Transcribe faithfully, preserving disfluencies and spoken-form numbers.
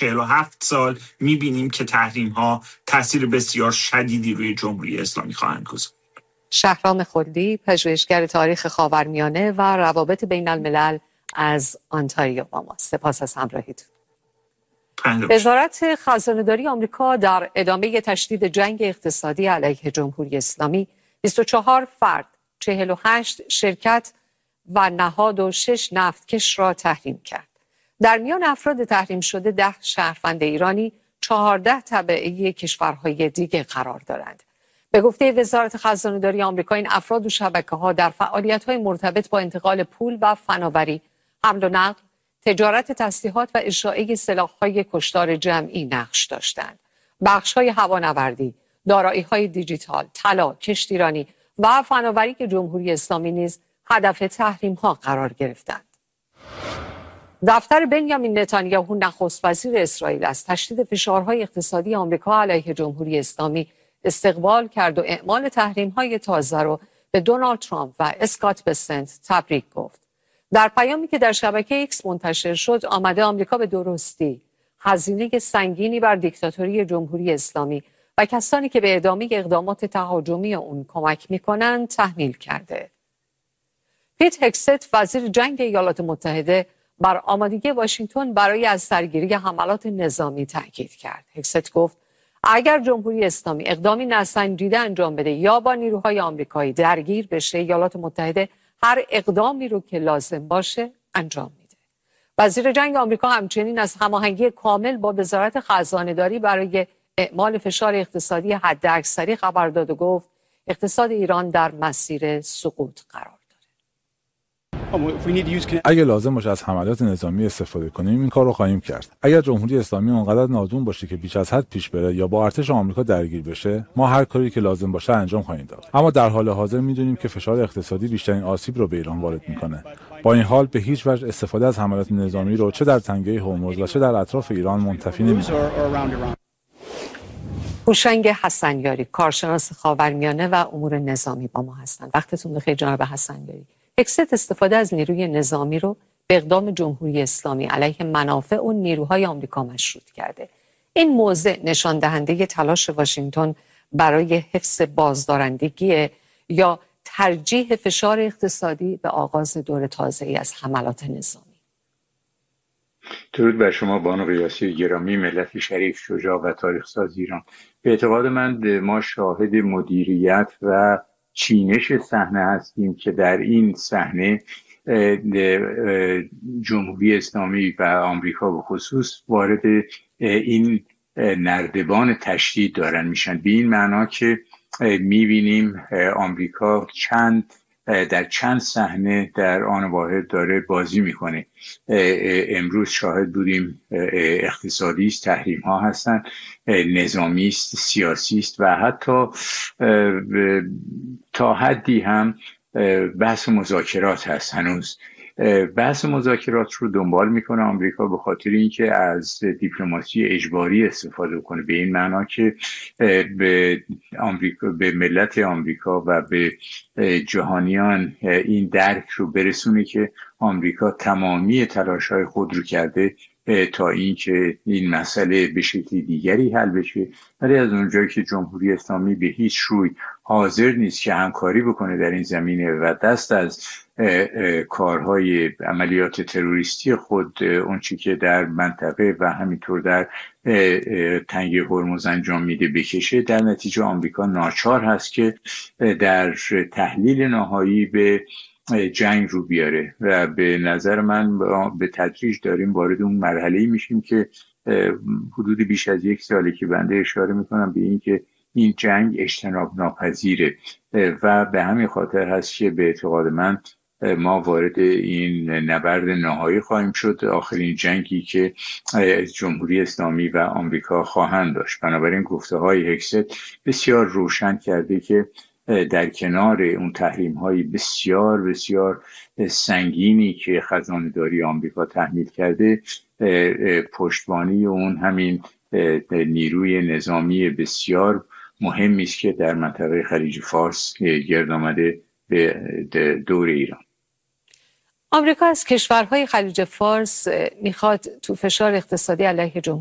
چهل و هفت سال می‌بینیم که تحریم‌ها تاثیر بسیار شدیدی روی جمهوری اسلامی خواهند گذاشت. شهرام خلدی، پژوهشگر تاریخ خاورمیانه و روابط بین الملل از آنتاریو با ما. سپاس از همراهیتون. وزارت خزانه‌داری آمریکا در ادامه تشدید جنگ اقتصادی علیه جمهوری اسلامی بیست و چهار فرد، چهل و هشت شرکت و نهاد و شش نفتکش را تحریم کرد. در میان افراد تحریم شده ده شهروند ایرانی، چهارده تبعی کشورهای دیگه قرار دارند. به گفته وزارت خزانه‌داری آمریکا این افراد و شبکه‌ها در فعالیت‌های مرتبط با انتقال پول و فناوری، حمل و نقل، تجارت تسلیحات و اشاعه سلاح‌های کشتار جمعی نقش داشتند. بخش‌های هوانوردی، دارایی‌های دیجیتال، طلا، کشتیرانی و فناوری که جمهوری اسلامی نیز هدف تحریم‌ها قرار گرفتند. دفتر بنیامین نتانیاهو نخست وزیر اسرائیل از تشدید فشارهای اقتصادی آمریکا علیه جمهوری اسلامی استقبال کرد و اعمال تحریم‌های تازه را به دونالد ترامپ و اسکات بسنت تبریک گفت. در پیامی که در شبکه ایکس منتشر شد، آمده آمریکا به درستی هزینه سنگینی بر دیکتاتوری جمهوری اسلامی و کسانی که به ادامه اقدامات تهاجمی اون کمک می‌کنند تحمیل کرده. پیت هگست، وزیر جنگ ایالات متحده، بر آمادگی واشنگتن برای از سرگیری حملات نظامی تاکید کرد. هگست گفت اگر جمهوری اسلامی اقدامی ناسنجیده انجام بده یا با نیروهای آمریکایی درگیر بشه، ایالات متحده هر اقدامی رو که لازم باشه انجام میده. وزیر جنگ آمریکا همچنین از هماهنگی کامل با وزارت خزانه‌داری برای اعمال فشار اقتصادی حداکثری خبر داد و گفت اقتصاد ایران در مسیر سقوط قرار. اگه لازم باشه از حملات نظامی استفاده کنیم این کار رو خواهیم کرد. اگر جمهوری اسلامی اونقدر نادون باشه که بیش از حد پیش بره یا با ارتش آمریکا درگیر بشه، ما هر کاری که لازم باشه انجام خواهیم داد. اما در حال حاضر میدونیم که فشار اقتصادی بیشترین آسیب رو به ایران وارد میکنه. با این حال به هیچ وجه استفاده از حملات نظامی رو چه در تنگه هرمز و چه در اطراف ایران منتفی نمی‌کنیم. هوشنگ حسنیاری، کارشناس خاورمیانه و امور نظامی با ما هستند. وقتتون بخیر جناب حسنیاری. هگست استفاده از نیروی نظامی رو به اقدام جمهوری اسلامی علیه منافع و نیروهای آمریکا مشروط کرده. این موضع نشان دهنده تلاش واشنگتن برای حفظ بازدارندگی یا ترجیح فشار اقتصادی به آغاز دور تازه‌ای از حملات نظامی. درود بر شما بانو قیاسی گرامی، ملت شریف، شجاع و تاریخ ساز ایران. به اعتقاد من ما شاهد مدیریت و چینش صحنه هستیم که در این صحنه جمهوری اسلامی و آمریکا به خصوص وارد این نردبان تشدید دارن میشن، به این معنا که میبینیم آمریکا چند در چند صحنه در آن واحد داره بازی میکنه. امروز شاهد بودیم اقتصادی است، تحریم ها هستن، نظامی است، سیاسی است و حتی تا حدی هم بحث مذاکرات هست. هنوز بحث مذاکرات رو دنبال میکنه آمریکا به خاطر اینکه از دیپلماسی اجباری استفاده کنه، به این معنا که به آمریکا، به ملت آمریکا و به جهانیان این درک رو برسونه که آمریکا تمامی تلاش‌های خود رو کرده تا اینکه این مسئله به شکل دیگری حل بشه، ولی از اونجایی که جمهوری اسلامی به هیچ روی حاضر نیست که همکاری بکنه در این زمینه و دست از کارهای عملیات تروریستی خود اون چی که در منطقه و همینطور در تنگه هرمز انجام میده بکشه، در نتیجه آمریکا ناچار هست که در تحلیل نهایی به جنگ رو بیاره و به نظر من به تدریج داریم وارد اون مرحله‌ای میشیم که حدود بیش از یک ساله که بنده اشاره میکنم به این که این جنگ اجتناب ناپذیره و به همین خاطر هست که به اعتقاد من ما وارد این نبرد نهایی خواهیم شد، آخرین جنگی که جمهوری اسلامی و آمریکا خواهند داشت. بنابراین گفته های هگست بسیار روشن کرده که در کنار اون تحریم های بسیار بسیار سنگینی که خزانه‌داری آمریکا تحمیل کرده، پشتوانه اون همین نیروی نظامی بسیار مهمی است که در منطقه خلیج فارس گرد آمده به دور ایران. آمریکا از کشورهای خلیج فارس میخواد تو فشار اقتصادی علیه جمهوری